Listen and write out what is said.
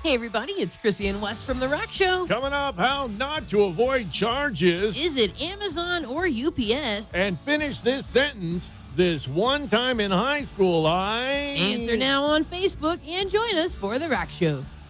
Hey everybody, it's Chrissy and Wes from The Rock Show. Coming up, how not to avoid charges. Is it Amazon or UPS? And finish this sentence. This one time in high school, I... Answer now on Facebook and join us for The Rock Show.